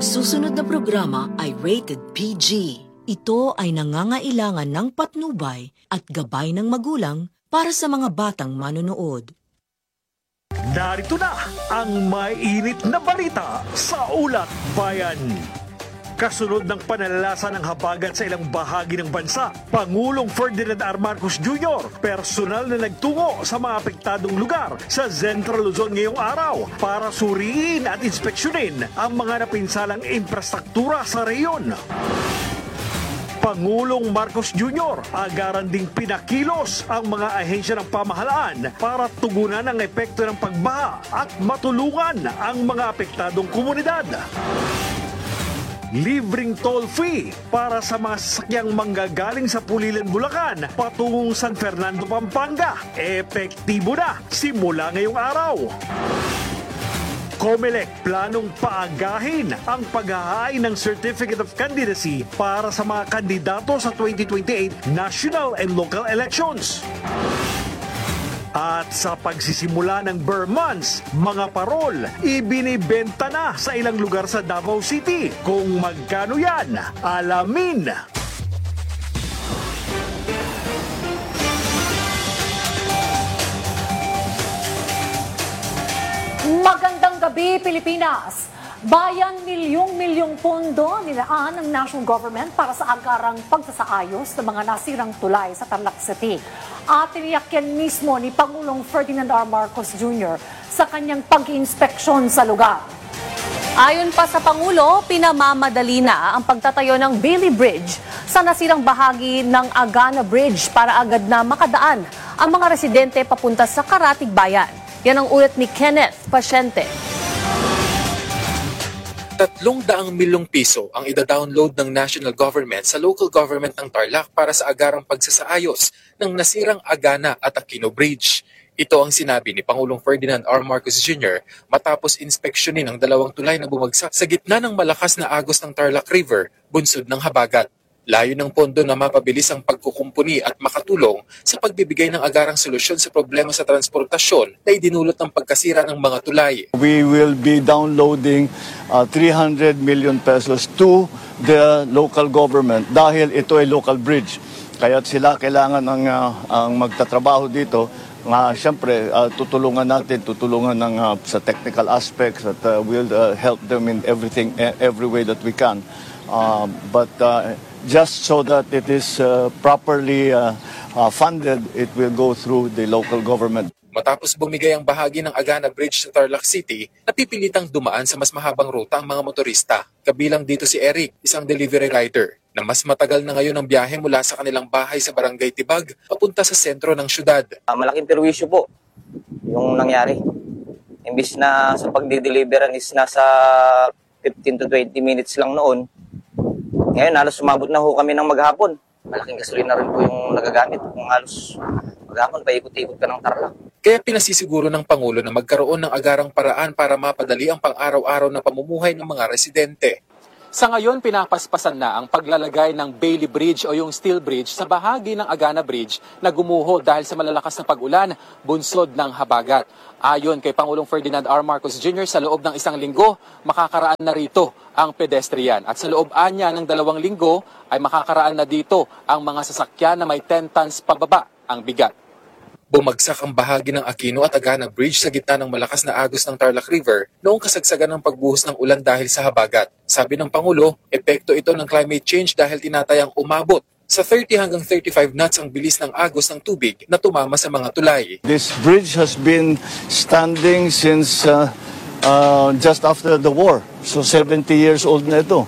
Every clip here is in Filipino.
susunod na programa ay rated PG. Ito ay nangangailangan ng patnubay at gabay ng magulang para sa mga batang manonood. Narito na ang mainit na balita sa Ulat Bayan. Kasunod ng panalasa ng habagat sa ilang bahagi ng bansa, Pangulong Ferdinand R. Marcos Jr. personal na nagtungo sa mga apektadong lugar sa Central Luzon ngayong araw para suriin at inspeksyonin ang mga napinsalang infrastruktura sa reyon. Pangulong Marcos Jr. agaran ding pinakilos ang mga ahensya ng pamahalaan para tugunan ang epekto ng pagbaha at matulungan ang mga apektadong komunidad. Libreng toll-free para sa mga sasakyang manggagaling sa Pulilan, Bulacan patungong San Fernando, Pampanga. Epektibo na simula ngayong araw. COMELEC planong paagahin ang paghahain ng Certificate of Candidacy para sa mga kandidato sa 2028 national and local elections. At sa pagsisimula ng Burr Months, mga parol, ibinibenta na sa ilang lugar sa Davao City. Kung magkano yan, alamin! Magandang gabi, Pilipinas! Bayan milyong-milyong pondo nilaan ng national government para sa agarang pagsasaayos ng mga nasirang tulay sa Tarlac City. At tiniyak yan mismo ni Pangulong Ferdinand R. Marcos Jr. sa kanyang pag-inspeksyon sa lugar. Ayon pa sa Pangulo, pinamamadali na ang pagtatayo ng Bailey Bridge sa nasirang bahagi ng Agana Bridge para agad na makadaan ang mga residente papunta sa Karatig Bayan. Yan ang ulat ni Kenneth Pasyente. 300 milyong piso ang ida-download ng national government sa local government ng Tarlac para sa agarang pagsasaayos ng nasirang Agana at Aquino Bridge. Ito ang sinabi ni Pangulong Ferdinand R. Marcos Jr. matapos inspeksyonin ang dalawang tulay na bumagsak sa gitna ng malakas na agos ng Tarlac River, bunsod ng habagat. Layo ng pondo na mapabilis ang pagkukumpuni at makatulong sa pagbibigay ng agarang solusyon sa problema sa transportasyon na idinulot ng pagkasira ng mga tulay. We will be downloading 300 million pesos to the local government dahil ito ay local bridge. Kaya sila kailangan ang magtatrabaho dito. Siyempre, tutulungan ng sa technical aspects that will help them in every way that we can. Just so that it is properly funded, it will go through the local government. Matapos bumigay ang bahagi ng Agana Bridge sa Tarlac City, napipilitang dumaan sa mas mahabang ruta ang mga motorista. Kabilang dito si Eric, isang delivery rider, na mas matagal na ngayon ang biyahe mula sa kanilang bahay sa Barangay Tibag papunta sa sentro ng syudad. Malaking perwisyo po yung nangyari. Imbis na sa pagdi-deliveran is nasa 15 to 20 minutes lang noon, ngayon, halos sumabot na ho kami ng maghapon. Malaking gasolina rin po yung nagagamit. Kung halos maghapon, paikot-ikot ka ng Tarlac. Kaya pinasisiguro ng Pangulo na magkaroon ng agarang paraan para mapadali ang pang-araw-araw na pamumuhay ng mga residente. Sa ngayon, pinapaspasan na ang paglalagay ng Bailey Bridge o yung steel bridge sa bahagi ng Agana Bridge na gumuho dahil sa malalakas na pag-ulan, bunsod ng habagat. Ayon kay Pangulong Ferdinand R. Marcos Jr., sa loob ng 1 linggo, makakaraan na rito ang pedestrian. At sa loob anya ng 2 linggo, ay makakaraan na dito ang mga sasakyan na may 10 tons pababa ang bigat. Bumagsak ang bahagi ng Aquino at Agana Bridge sa gitna ng malakas na agos ng Tarlac River noong kasagsagan ng pagbuhos ng ulan dahil sa habagat. Sabi ng Pangulo, epekto ito ng climate change dahil tinatayang umabot sa 30 hanggang 35 knots ang bilis ng agos ng tubig na tumama sa mga tulay. This bridge has been standing since just after the war. So 70 years old na ito.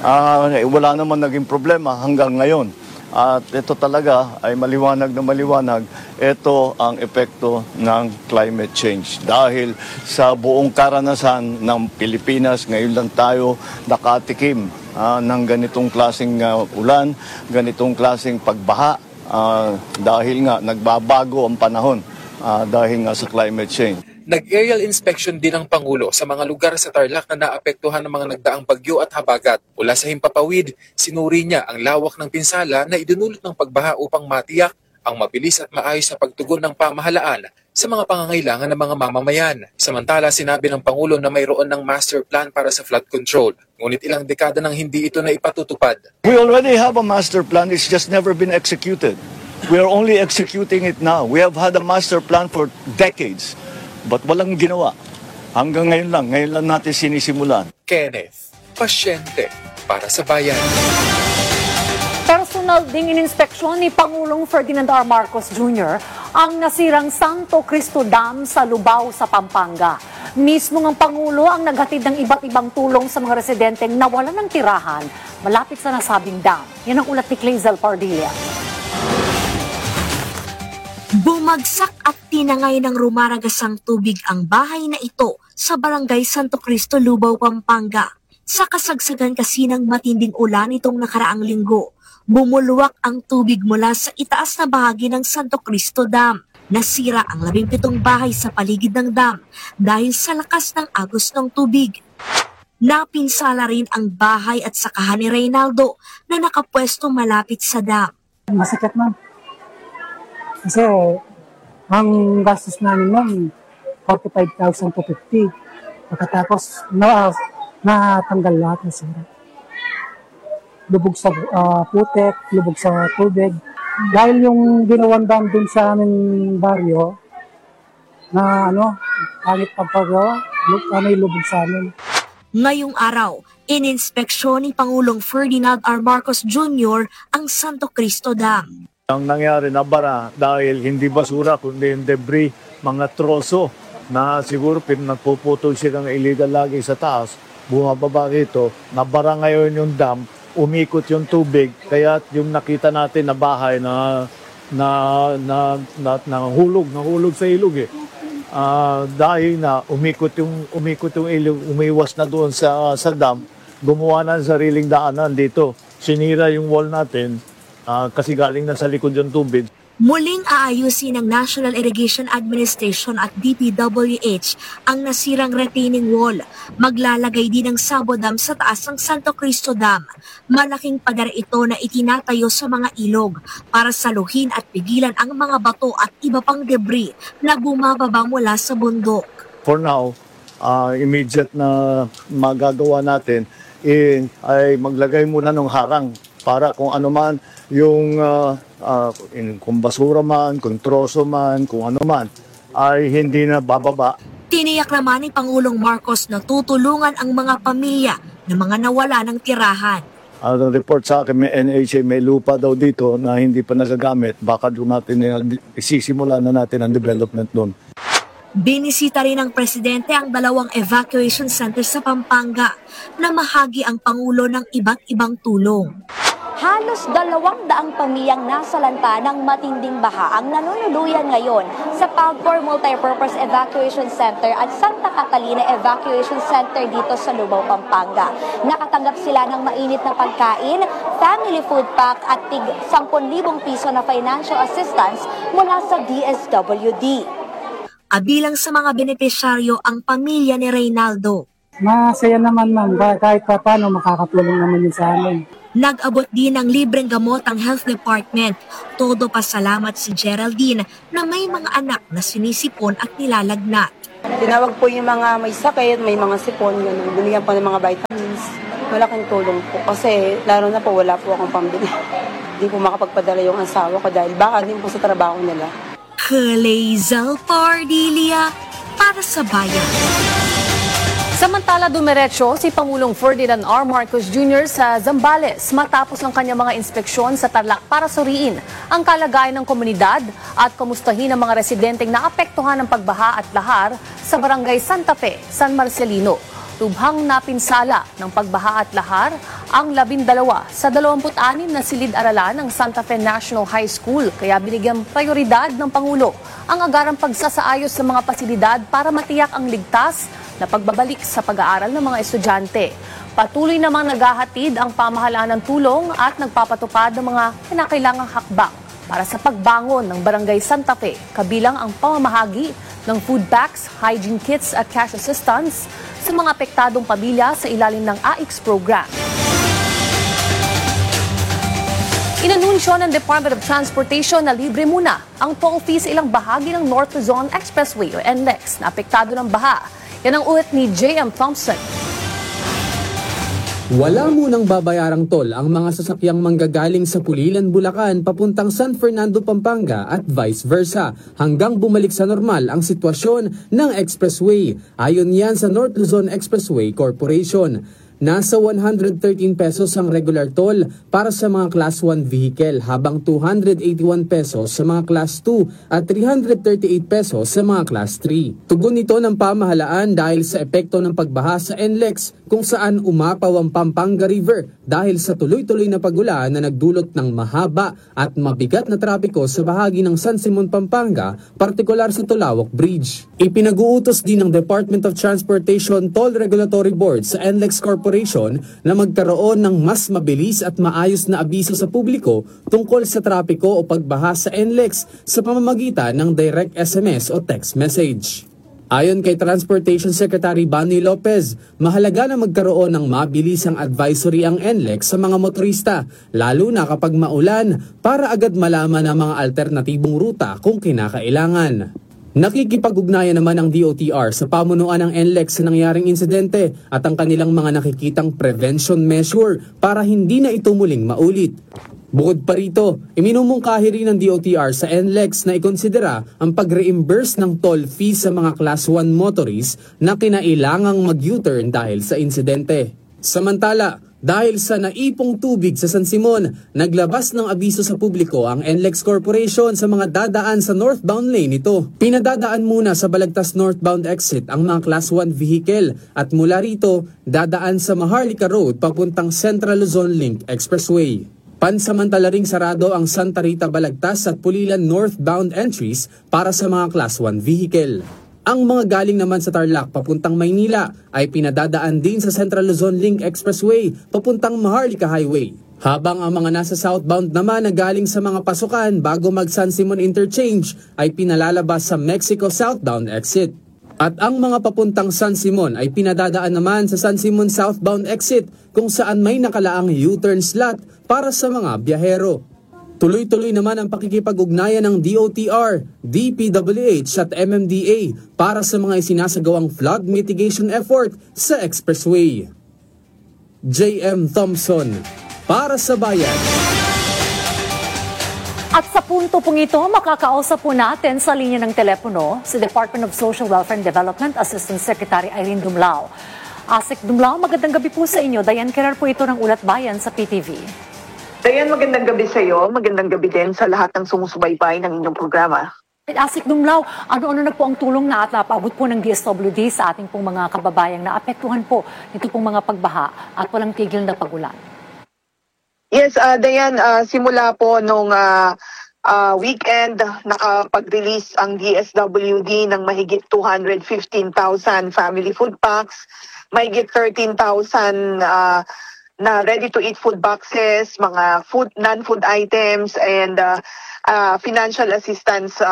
Wala naman naging problema hanggang ngayon. At ito talaga ay maliwanag na maliwanag, ito ang epekto ng climate change. Dahil sa buong karanasan ng Pilipinas, ngayon lang tayo nakatikim ng ganitong klaseng ulan, ganitong klaseng pagbaha, dahil nga nagbabago ang panahon dahil nga sa climate change. Nag-aerial inspection din ang Pangulo sa mga lugar sa Tarlac na naapektuhan ng mga nagdaang bagyo at habagat. Mula sa himpapawid, sinuri niya ang lawak ng pinsala na idinulot ng pagbaha upang matiyak ang mabilis at maayos na pagtugon ng pamahalaan sa mga pangangailangan ng mga mamamayan. Samantala, sinabi ng Pangulo na mayroon ng master plan para sa flood control, ngunit ilang dekada nang hindi ito na ipatutupad. We already have a master plan, it's just never been executed. We are only executing it now. We have had a master plan for decades, but walang ginawa. Hanggang ngayon lang natin sinisimulan. Kenneth, pasyente para sa bayan. Personal ding ininspeksyon ni Pangulong Ferdinand R. Marcos Jr. ang nasirang Santo Cristo Dam sa Lubao sa Pampanga. Mismo ng Pangulo ang naghatid ng iba't ibang tulong sa mga residenteng nawalan ng tirahan malapit sa nasabing dam. Yan ang ulat ni Clazel Pardilla. Bumagsak at tinangay ng rumaragasang tubig ang bahay na ito sa Barangay Santo Cristo, Lubao, Pampanga. Sa kasagsagan kasi ng matinding ulan itong nakaraang linggo, bumulwak ang tubig mula sa itaas na bahagi ng Santo Cristo Dam. Nasira ang 17 bahay sa paligid ng dam dahil sa lakas ng agos ng tubig. Napinsala rin ang bahay at sakahan ni Reynaldo na nakapwesto malapit sa dam. Masakit man. Kasi ang gastos namin nun, 45,000 to 50. Pagkatapos, natanggal lahat ng sira. Lubog sa putek, lubog sa tubig. Dahil yung ginawang dam dun sa aming baryo, na pangit pagpagawa, lubog sa amin. Ngayong araw, ininspeksyon ni Pangulong Ferdinand R. Marcos Jr. ang Santo Cristo Dam. Ang nangyari na bara dahil hindi basura kundi yung debris, mga troso na siguro pinagpuputol silang illegal lagi sa taas, bumababa rito, nabara ngayon yung dam, umikot yung tubig, kaya yung nakita natin na bahay na nahulog sa ilog eh. Dahil na umikot yung ilog, umiwas na doon sa dam, gumawa na ng sariling daanan dito. Sinira yung wall natin kasi galing na sa likod yung tubig. Muling aayusin ng National Irrigation Administration at DPWH ang nasirang retaining wall. Maglalagay din ng Sabo Dam sa taas ng Santo Cristo Dam. Malaking pader ito na itinatayo sa mga ilog para saluhin at pigilan ang mga bato at iba pang debris na bumababa mula sa bundok. For now, immediate na magagawa natin ay maglagay muna ng harang para kung ano man yung kung basura man, kung troso man, kung ano man, ay hindi na bababa. Tiniyak naman ni Pangulong Marcos na tutulungan ang mga pamilya ng mga nawala ng tirahan. Ang report sa akin, may NHA, may lupa daw dito na hindi pa nagagamit. Baka doon natin isisimula na natin ang development doon. Binisita rin ng Presidente ang 2 evacuation center sa Pampanga na mahagi ang Pangulo ng iba't ibang tulong. Halos 200 pamilyang nasalanta ng matinding baha ang nanunuluyan ngayon sa Pagcor Multipurpose Evacuation Center at Santa Catalina Evacuation Center dito sa Lubao, Pampanga. Nakatanggap sila ng mainit na pagkain, family food pack at tig 10,000 piso na financial assistance mula sa DSWD. Abilang sa mga benepisyaryo ang pamilya ni Reynaldo. Masaya naman ma'am, kahit pa paano makakatulong naman yun sa amin. Nag-abot din ng libreng gamot ang Health Department. Todo pasalamat si Geraldine na may mga anak na sinisipon at nilalagnat. Tinawag po yung mga may sakit, may mga sipon, gano'n. Binigyan po ng mga vitamins. Malaking tulong po kasi lalo na po wala po akong pambili. Hindi po makapagpadala yung asawa ko dahil baka din po sa trabaho nila. Clazel Pardilla para sa bayan. Samantala, dumiretso si Pangulong Ferdinand R. Marcos Jr. sa Zambales matapos ng kanyang mga inspeksyon sa Tarlac para suriin ang kalagayan ng komunidad at kumustahin ang mga residenteng naapektuhan ng pagbaha at lahar sa Barangay Santa Fe, San Marcelino. Lubhang napinsala ng pagbaha at lahar ang 12 sa 26 na silid-aralan ng Santa Fe National High School, kaya binigyang prioridad ng Pangulo ang agarang pagsasaayos ng mga pasilidad para matiyak ang ligtas na pagbabalik sa pag-aaral ng mga estudyante. Patuloy namang naghahatid ang pamahalaan ng tulong at nagpapatupad ng mga kinakailangang hakbang para sa pagbangon ng Barangay Santa Fe, kabilang ang pamamahagi ng food packs, hygiene kits at cash assistance sa mga apektadong pamilya sa ilalim ng AIX program. Inanunsyo ng Department of Transportation na libre muna ang toll fee sa ilang bahagi ng North Luzon Expressway o NLEX na apektado ng baha. Yan ang ulat ni J.M. Thompson. Wala munang babayarang toll ang mga sasakyang manggagaling sa Pulilan, Bulacan papuntang San Fernando, Pampanga at vice versa hanggang bumalik sa normal ang sitwasyon ng expressway. Ayon yan sa North Luzon Expressway Corporation. Nasa 113 pesos ang regular toll para sa mga Class 1 vehicle habang 281 pesos sa mga Class 2 at 338 pesos sa mga Class 3. Tugon ito ng pamahalaan dahil sa epekto ng pagbaha sa NLEX kung saan umapaw ang Pampanga River dahil sa tuloy-tuloy na pagulan na nagdulot ng mahaba at mabigat na trapiko sa bahagi ng San Simon, Pampanga, partikular sa Tulawok Bridge. Ipinag-uutos din ng Department of Transportation Toll Regulatory Board sa NLEX Corporation na magkaroon ng mas mabilis at maayos na abiso sa publiko tungkol sa trapiko o pagbaha sa NLEX sa pamamagitan ng direct SMS o text message. Ayon kay Transportation Secretary Bani Lopez, mahalaga na magkaroon ng mabilisang advisory ang NLEX sa mga motorista, lalo na kapag maulan, para agad malaman ang mga alternatibong ruta kung kinakailangan. Nakikipag-ugnayan naman ang DOTR sa pamunuan ng NLEX sa nangyaring insidente at ang kanilang mga nakikitang prevention measure para hindi na ito muling maulit. Bukod pa rito, iminumungkahi rin ng DOTR sa NLEX na ikonsidera ang pag-reimburse ng toll fee sa mga Class 1 motorists na kinailangang mag-U-turn dahil sa insidente. Samantala, dahil sa naipong tubig sa San Simon, naglabas ng abiso sa publiko ang NLEX Corporation sa mga dadaan sa northbound lane nito. Pinadadaan muna sa Balagtas northbound exit ang mga Class 1 vehicle at mula rito, dadaan sa Maharlika Road papuntang Central Luzon Link Expressway. Pansamantala ring sarado ang Santa Rita Balagtas at Pulilan northbound entries para sa mga Class 1 vehicle. Ang mga galing naman sa Tarlac papuntang Maynila ay pinadadaan din sa Central Luzon Link Expressway papuntang Maharlika Highway. Habang ang mga nasa southbound naman na galing sa mga pasukan bago mag San Simon Interchange ay pinalalabas sa Mexico southbound exit. At ang mga papuntang San Simon ay pinadadaan naman sa San Simon southbound exit kung saan may nakalaang U-turn slot para sa mga biyahero. Tuloy-tuloy naman ang pakikipag-ugnayan ng DOTR, DPWH at MMDA para sa mga isinasagawang flood mitigation effort sa expressway. J.M. Thompson, para sa Bayan. At sa punto pong ito, makakausap po natin sa linya ng telepono si Department of Social Welfare and Development Assistant Secretary Irene Dumlao. Asik Dumlao, magandang gabi po sa inyo. Diane Kerar po ito ng Ulat Bayan sa PTV. Dayan, magandang gabi sa iyo. Magandang gabi din sa lahat ng sumusubaybay ng inyong programa. Asik Dumlao, ano-ano na po ang tulong na at napaabot po ng DSWD sa ating pong mga kababayang na apektuhan po nito pong mga pagbaha at walang tigil na pagulan? Yes, Dayan, simula po nung weekend, nakapag-release ang DSWD ng mahigit 215,000 family food packs, mahigit 13,000 na ready-to-eat food boxes, mga food, non-food items, and financial assistance.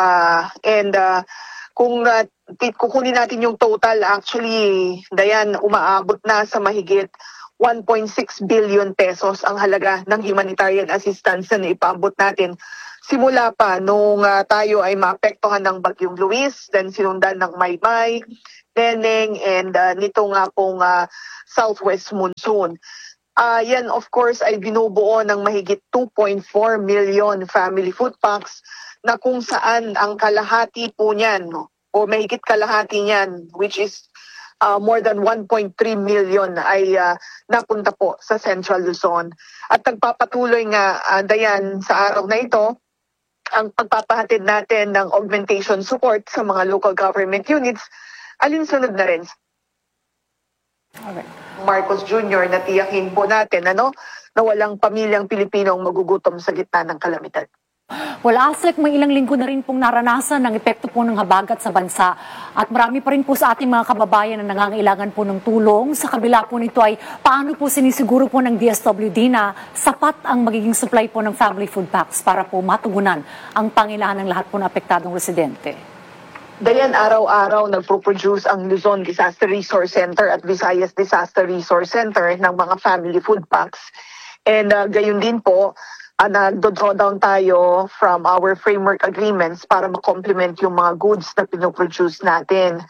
Kung kukunin natin yung total, actually, Dayan, umaabot na sa mahigit 1.6 billion pesos ang halaga ng humanitarian assistance na ipaabot natin. Simula pa nung tayo ay maapektuhan ng Bagyong Luis, then sinundan ng Maymay, Neneng, and nito nga pong Southwest Monsoon. Yan of course ay binubuo ng mahigit 2.4 million family food packs na kung saan ang kalahati po niyan, o mahigit kalahati niyan, which is more than 1.3 million ay napunta po sa Central Luzon. At nagpapatuloy nga, Dayan, sa araw na ito, ang pagpapahatid natin ng augmentation support sa mga local government units, alinsunod na rin. Alright. Marcos Jr. na tiyakin po natin na walang pamilyang Pilipino ang magugutom sa gitna ng kalamidad. Wala, Asik, may ilang linggo na rin pong naranasan ng epekto po ng habagat sa bansa. At marami pa rin po sa ating mga kababayan na nangangailangan po ng tulong. Sa kabila po nito ay paano po sinisiguro po ng DSWD na sapat ang magiging supply po ng family food packs para po matugunan ang pangailangan ng lahat po ng apektadong residente. Dayan, araw-araw nagpo-produce ang Luzon Disaster Resource Center at Visayas Disaster Resource Center ng mga family food packs. And gayon din po, nagdo-draw down tayo from our framework agreements para ma-complement yung mga goods na pinoproduce natin.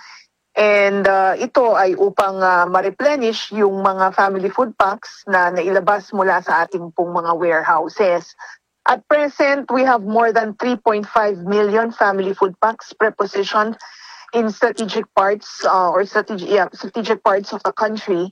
And ito ay upang ma-replenish yung mga family food packs na nailabas mula sa ating pong mga warehouses. At present, we have more than 3.5 million family food packs prepositioned in strategic parts strategic parts of the country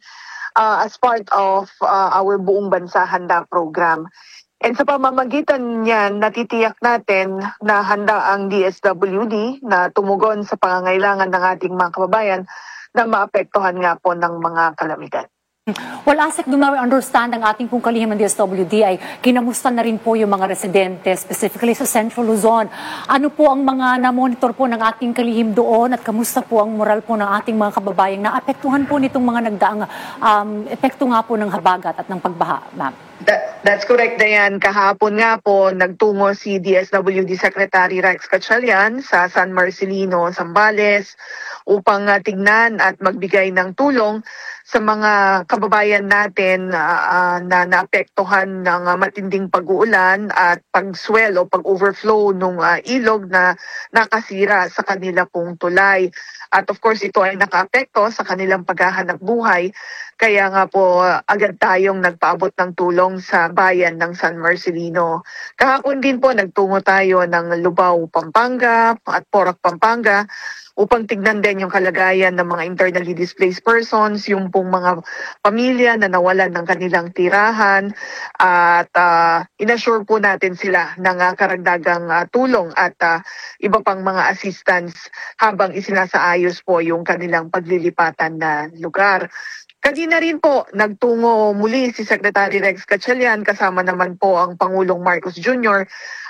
as part of our Buong Bansa Handa program. And sa pamamagitan niyan, natitiyak natin na handa ang DSWD na tumugon sa pangangailangan ng ating mga kababayan na maapektuhan nga po ng mga kalamidad. Well, ASEC, do na understand ang ating pong kalihim ng DSWD ay kinamusta na rin po yung mga residente, specifically sa Central Luzon. Ano po ang mga na-monitor po ng ating kalihim doon at kamusta po ang moral po ng ating mga kababayang na apektuhan po nitong mga nagdaang epekto nga po ng habagat at ng pagbaha, ma'am? That's correct, Dayan. Kahapon nga po, nagtungo si DSWD Secretary Rex Gatchalian sa San Marcelino, Zambales upang tignan at magbigay ng tulong sa mga kababayan natin na naapektuhan ng matinding pag-uulan at pag-swell o pag-overflow ng ilog na nakasira sa kanila pong tulay. At of course, ito ay nakaapekto sa kanilang paghahanap buhay. Kaya nga po, agad tayong nagpaabot ng tulong sa bayan ng San Marcelino. Kahapon din po, nagtungo tayo ng Lubao, Pampanga at Porac, Pampanga upang tignan din yung kalagayan ng mga internally displaced persons, yung pong mga pamilya na nawalan ng kanilang tirahan at inassure po natin sila ng karagdagang tulong at iba pang mga assistance habang isinasaayos po yung kanilang paglilipatan na lugar. Kanina rin po, nagtungo muli si Secretary Rex Gatchalian kasama naman po ang Pangulong Marcos Jr.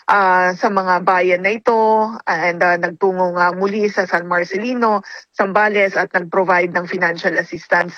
Sa mga bayan na ito and nagtungo nga muli sa San Marcelino, Zambales at nag-provide ng financial assistance.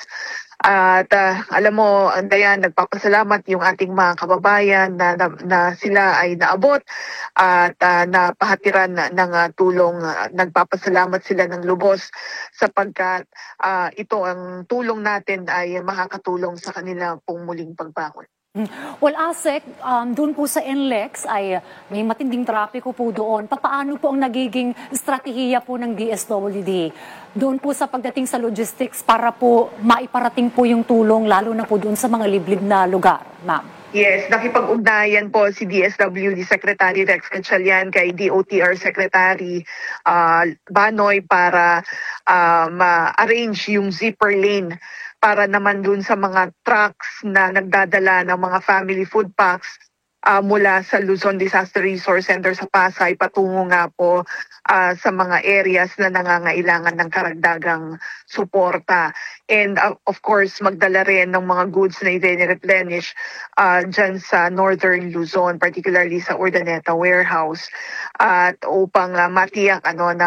At alam mo, Dayan, nagpapasalamat yung ating mga kababayan na sila ay naabot at napahatiran ng tulong. Nagpapasalamat sila ng lubos sapagkat ito ang tulong natin ay makakatulong sa kanila pong muling pagbangon. Well, ASEC, doon po sa NLEX ay may matinding trapiko po doon. Paano po ang nagiging estratehiya po ng DSWD doon po sa pagdating sa logistics para po maiparating po yung tulong lalo na po doon sa mga liblib na lugar, ma'am? Yes, nakipag-ugnayan po si DSWD Secretary Rex Gatchalian kay DOTR Secretary Banoy para ma-arrange yung zipper lane para naman dun sa mga trucks na nagdadala ng mga family food packs mula sa Luzon Disaster Resource Center sa Pasay patungo nga po sa mga areas na nangangailangan ng karagdagang suporta. And of course, magdala rin ng mga goods na i-replenish dyan sa Northern Luzon, particularly sa Urdaneta Warehouse, at upang matiyak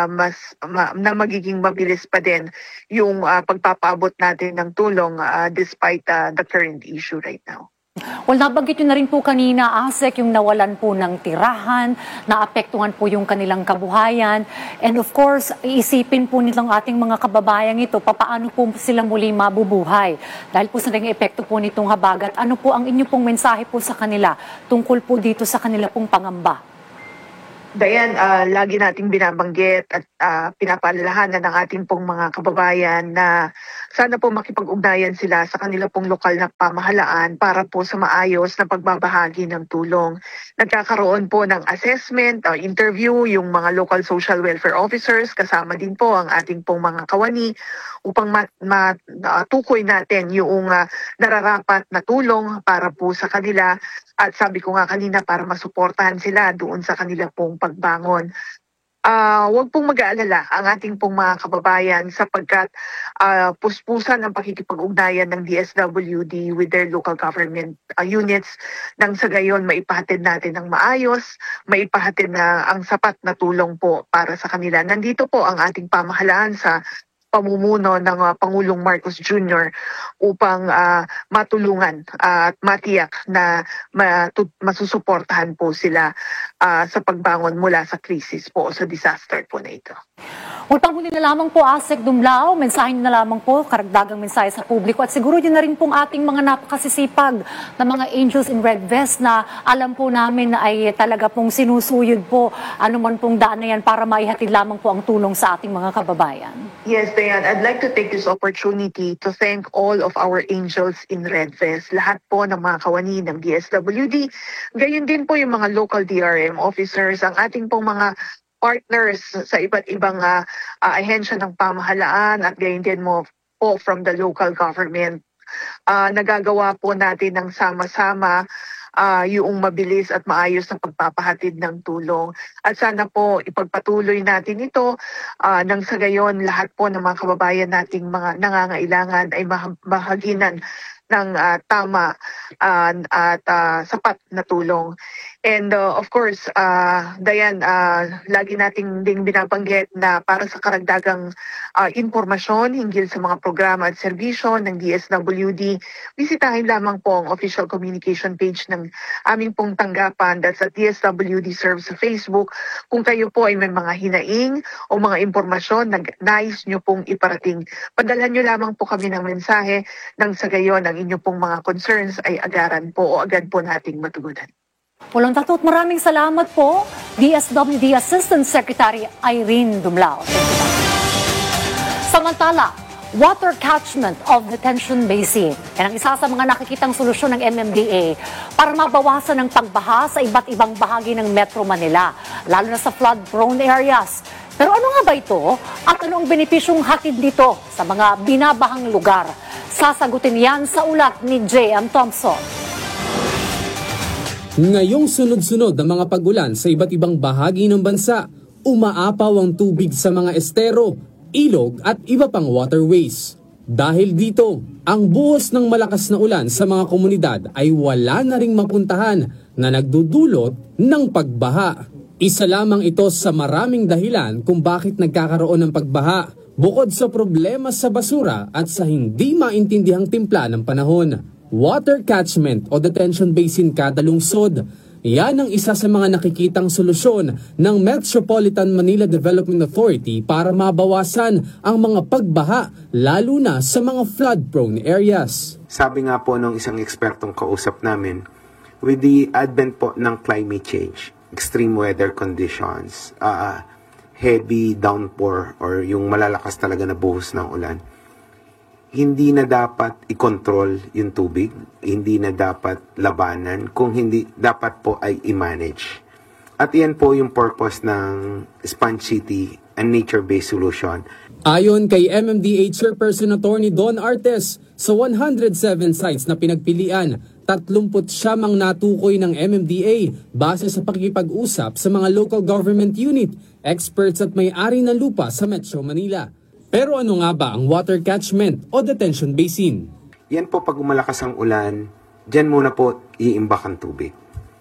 na magiging mabilis pa din yung pagpapaabot natin ng tulong despite the current issue right now. Well, nabanggit nyo na rin po kanina, ASEC, yung nawalan po ng tirahan, naapektuhan po yung kanilang kabuhayan. And of course, iisipin po nilang ating mga kababayan ito, papaano po sila muli mabubuhay. Dahil po sa naging epekto po nitong habagat, ano po ang inyo pong mensahe po sa kanila tungkol po dito sa kanila pong pangamba? Dayan, lagi nating binabanggit at pinapaalalahanan ng ating pong mga kababayan na sana po makipag-ugnayan sila sa kanila pong lokal na pamahalaan para po sa maayos na pagbabahagi ng tulong. Nagkakaroon po ng assessment, interview yung mga local social welfare officers, kasama din po ang ating pong mga kawani upang matukoy natin yung nararapat na tulong para po sa kanila. At sabi ko nga kanina, para masuportahan sila doon sa kanila pong pagbangon. Huwag pong mag-aalala ang ating pong mga kababayan sapagkat puspusan ang pakikipag-ugnayan ng DSWD with their local government units nang sa gayon maipahatid natin ng maayos, maipahatid na ang sapat na tulong po para sa kanila. Nandito po ang ating pamahalaan sa pamumuno ng Pangulong Marcos Jr. upang matulungan at matiyak na masusuportahan po sila sa pagbangon mula sa krisis po o sa disaster po na ito. Utang huli na lamang po, Asek Dumlao, mensahe na lamang po, karagdagang mensahe sa publiko at siguro yun na rin pong ating mga napakasisipag na mga angels in red vest na alam po namin na ay talaga pong sinusuyod po anuman pong daan na yan para maihatid lamang po ang tulong sa ating mga kababayan. Yes, Diane, I'd like to take this opportunity to thank all of our angels in red vest, lahat po ng mga kawani ng DSWD, gayon din po yung mga local DRM officers, ang ating pong mga partners sa iba't ibang ahensya ng pamahalaan at gayon din mo po from the local government. Nagagawa po natin ng sama-sama yung mabilis at maayos na pagpapahatid ng tulong. At sana po ipagpatuloy natin ito nang sa gayon lahat po ng mga kababayan nating mga nangangailangan ay mahaginan ng tama at sapat na tulong. And of course, Dayan, lagi nating ding binabanggit na para sa karagdagang impormasyon hinggil sa mga programa at serbisyo ng DSWD, bisitahin lamang po ang official communication page ng aming pong tanggapan, that's at DSWD Serves sa Facebook. Kung kayo po ay may mga hinaing o mga impormasyon na nais nyo pong iparating, padalhan nyo lamang po kami ng mensahe nang sa gayon ang inyo pong mga concerns ay agaran po o agad po nating matugunan. Walang tatot, maraming salamat po, DSWD Assistant Secretary Irene Dumlao. Samantala, water catchment of detention basin. Yan ang isa sa mga nakikitang solusyon ng MMDA para mabawasan ang pagbaha sa iba't ibang bahagi ng Metro Manila, lalo na sa flood-prone areas. Pero ano nga ba ito at ano ang benepisyong hatid dito sa mga binabahang lugar? Sasagutin yan sa ulat ni J.M. Thompson. Ngayong sunod-sunod na mga pagulan sa iba't ibang bahagi ng bansa, umaapaw ang tubig sa mga estero, ilog at iba pang waterways. Dahil dito, ang buhos ng malakas na ulan sa mga komunidad ay wala na ring mapuntahan na nagdudulot ng pagbaha. Isa lamang ito sa maraming dahilan kung bakit nagkakaroon ng pagbaha, bukod sa problema sa basura at sa hindi maintindihang timpla ng panahon. Water catchment o detention basin kada lungsod. Yan ang isa sa mga nakikitang solusyon ng Metropolitan Manila Development Authority para mabawasan ang mga pagbaha, lalo na sa mga flood-prone areas. Sabi nga po ng isang ekspertong kausap namin, with the advent po ng climate change, extreme weather conditions, heavy downpour or yung malalakas talaga na buhos ng ulan, hindi na dapat i-control yung tubig, hindi na dapat labanan, kung hindi dapat po ay i-manage. At yan po yung purpose ng Sponge City and Nature-Based Solution. Ayon kay MMDA Chairperson Attorney Don Artes, sa 107 sites na pinagpilian, 30 ang natukoy ng MMDA base sa pakikipag-usap sa mga local government unit, experts at may-ari ng lupa sa Metro Manila. Pero ano nga ba ang water catchment o detention basin? Yan po pag umalakas ang ulan, dyan muna po iimbak ang tubig.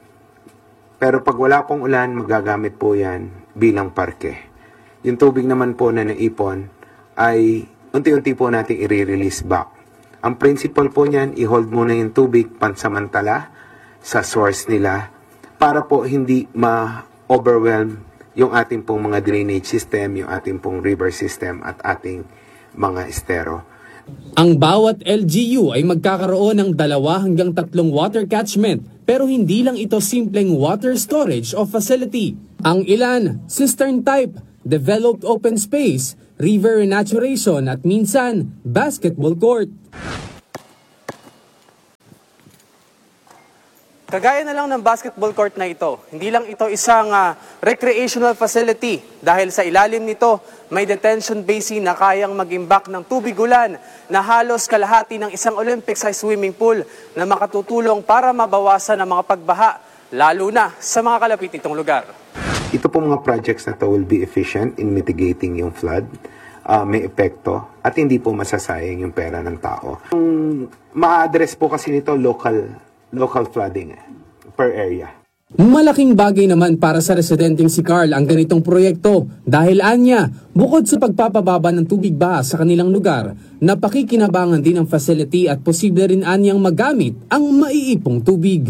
Pero pag wala pong ulan, magagamit po yan bilang parke. Yung tubig naman po na naipon ay unti-unti po natin i-release back. Ang principle po niyan, i-hold muna yung tubig pansamantala sa source nila para po hindi ma-overwhelm yung ating pong mga drainage system, yung ating pong river system at ating mga estero. Ang bawat LGU ay magkakaroon ng 2 hanggang 3 water catchment, pero hindi lang ito simpleng water storage o facility. Ang ilan, cistern type, developed open space, river renaturation at minsan, basketball court. Kagaya na lang ng basketball court na ito, hindi lang ito isang recreational facility dahil sa ilalim nito may detention basin na kayang mag-imbak ng tubig ulan na halos kalahati ng isang Olympic-sized swimming pool na makatutulong para mabawasan ang mga pagbaha, lalo na sa mga kalapit nitong lugar. Ito po mga projects na to will be efficient in mitigating yung flood, may epekto at hindi po masasayang yung pera ng tao. Ma-address po kasi nito local flooding per area. Malaking bagay naman para sa residenteng si Carl ang ganitong proyekto dahil anya, bukod sa pagpapababa ng tubig baha sa kanilang lugar, napakikinabangan din ang facility at posible rin anyang magamit ang maiipong tubig.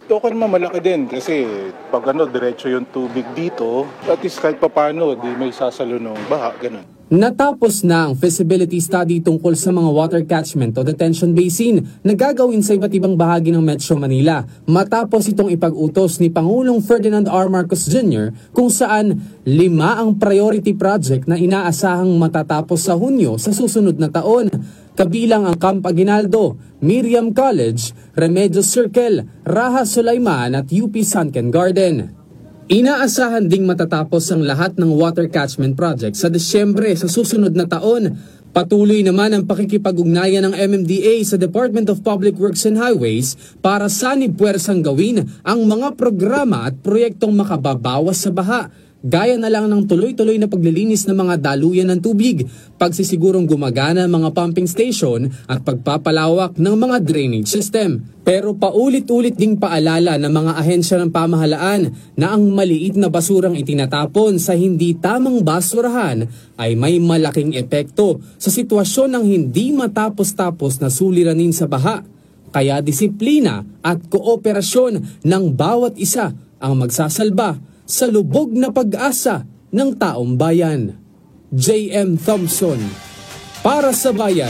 Okay naman, malaki din kasi pag diretso yung tubig dito, at least kahit papano, di may sasalo ng baha, ganun. Natapos na ang feasibility study tungkol sa mga water catchment o detention basin na gagawin sa iba't ibang bahagi ng Metro Manila matapos itong ipag-utos ni Pangulong Ferdinand R. Marcos Jr. kung saan 5 ang priority project na inaasahang matatapos sa Hunyo sa susunod na taon. Kabilang ang Camp Aguinaldo, Miriam College, Remedios Circle, Raha Sulaiman at UP Sunken Garden. Inaasahan ding matatapos ang lahat ng water catchment project sa Desyembre sa susunod na taon. Patuloy naman ang pakikipag-ugnayan ng MMDA sa Department of Public Works and Highways para sanib puwersang gawin ang mga programa at proyektong makababawas sa baha. Gaya na lang ng tuloy-tuloy na paglilinis ng mga daluyan ng tubig, pagsisigurong gumagana ang mga pumping station at pagpapalawak ng mga drainage system. Pero paulit-ulit ding paalala ng mga ahensya ng pamahalaan na ang maliit na basurang itinatapon sa hindi tamang basurahan ay may malaking epekto sa sitwasyon ng hindi matapos-tapos na suliranin sa baha. Kaya disiplina at kooperasyon ng bawat isa ang magsasalba sa lubog na pag-asa ng taong bayan. J.M. Thompson, para sa Bayan.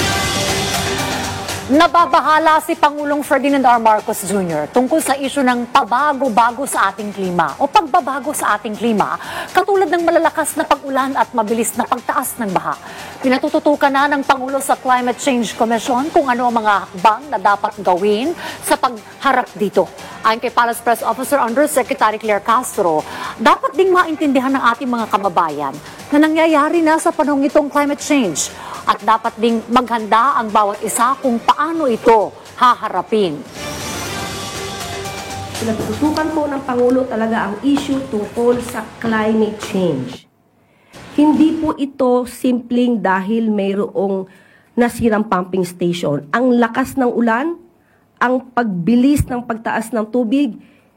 Nababahala si Pangulong Ferdinand R. Marcos Jr. tungkol sa isyu ng pabago-bago sa ating klima o pagbabago sa ating klima, katulad ng malalakas na pag-ulan at mabilis na pagtaas ng baha. Pinatututukan na ng Pangulo sa Climate Change Commission kung ano ang mga hakbang na dapat gawin sa pagharap dito. Ayon kay Palace Press Officer Undersecretary Claire Castro, dapat ding maintindihan ng ating mga kababayan na nangyayari na sa panahong itong climate change at dapat ding maghanda ang bawat isa kung paano ito haharapin. Pinatutukan po ng Pangulo talaga ang issue tungkol sa climate change. Hindi po ito simpleng dahil mayroong nasirang pumping station. Ang lakas ng ulan, ang pagbilis ng pagtaas ng tubig,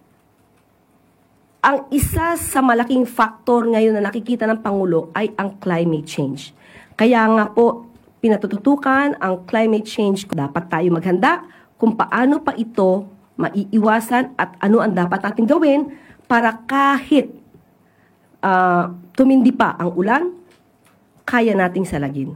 ang isa sa malaking faktor ngayon na nakikita ng Pangulo ay ang climate change. Kaya nga po, pinatututukan ang climate change. Dapat tayo maghanda kung paano pa ito maiiwasan at ano ang dapat natin gawin para kahit tumindi pa ang ulan, kaya nating salagin.